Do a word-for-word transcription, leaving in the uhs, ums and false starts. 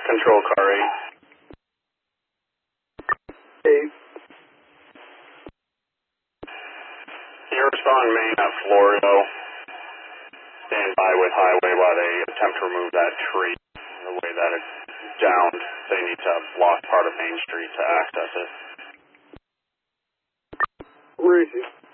Control car eight. Eight. Can you respond main at Florido? Stand by with highway while they attempt to remove that tree. The way that it's downed, they need to block part of Main Street to access it. Where is he?